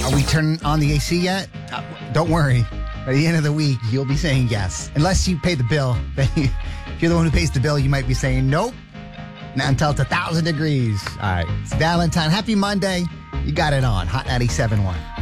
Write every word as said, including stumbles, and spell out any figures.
Are we turning on the A C yet? Uh, don't worry. By the end of the week, you'll be saying yes. Unless you pay the bill. Then you, if you're the one who pays the bill, you might be saying nope. Not until it's a thousand degrees. All right. It's Valentine. Happy Monday. You got it on. Hot ninety-seven point one.